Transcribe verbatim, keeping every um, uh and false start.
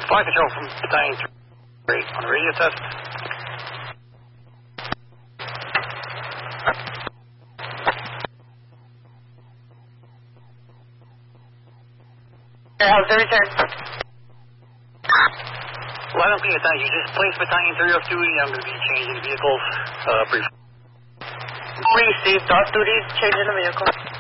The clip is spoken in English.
Flight control from Battalion three on the radio test. How's the return? Well, I don't think it's that. You just place Battalion three off duty. I'm going to be changing vehicles uh, briefly. Received off duty, changing the vehicle.